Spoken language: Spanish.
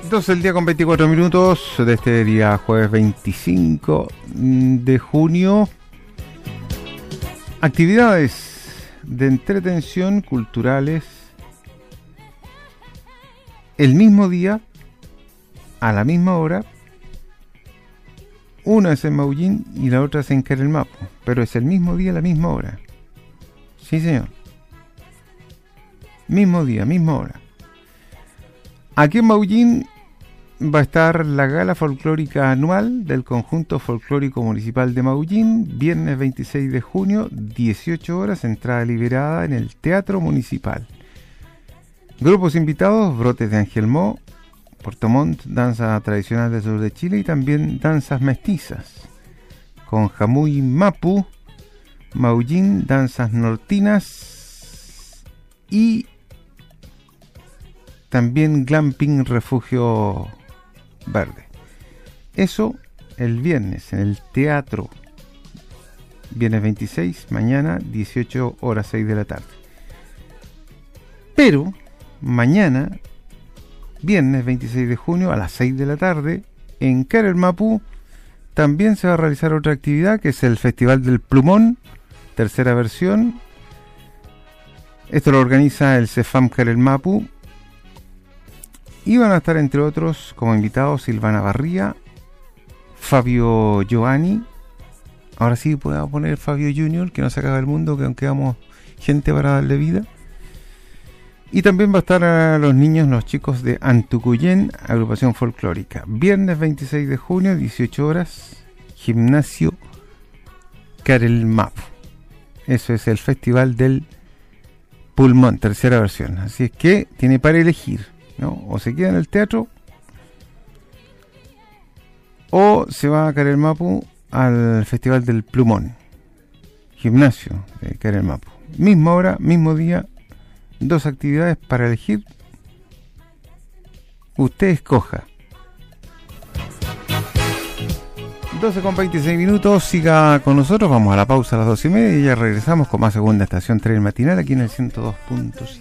12 del día con 24 minutos de este día jueves 25 de junio. Actividades de entretención culturales el mismo día, a la misma hora. Una es en Maullín y la otra es en Carelmapo, pero es el mismo día, a la misma hora. Sí, señor. Mismo día, misma hora. Aquí en Maullín va a estar la gala folclórica anual del Conjunto Folclórico Municipal de Maullín, viernes 26 de junio, 18 horas, entrada liberada en el Teatro Municipal. Grupos invitados: Brotes de Angelmó, Puerto Montt, danza tradicional del sur de Chile, y también danzas mestizas, con Jamuy Mapu, Maullín, danzas nortinas y también glamping refugio verde. Eso el viernes en el teatro, viernes 26, mañana 18 horas 6 de la tarde. Pero mañana, viernes 26 de junio a las 6 de la tarde, en Carelmapu también se va a realizar otra actividad, que es el Festival del Plumón, tercera versión. Esto lo organiza el CEFAM Carelmapu. Y van a estar, entre otros, como invitados, Silvana Barría, Fabio Giovanni. Ahora sí podemos poner Fabio Junior, que no se acaba el mundo, que aunque quedamos gente para darle vida. Y también va a estar a los niños, los chicos de Antucuyén, agrupación folclórica. Viernes 26 de junio, 18 horas, gimnasio Carelmapu. Eso es el Festival del Pulmón, tercera versión. Así es que tiene para elegir, ¿no? O se queda en el teatro o se va a Carelmapu al Festival del Plumón, gimnasio de Carelmapu. Misma hora, mismo día, dos actividades para elegir. Usted escoja. 12 con 26 minutos, siga con nosotros. Vamos a la pausa a las 12:30 y ya regresamos con más segunda estación tren matinal aquí en el 102.7.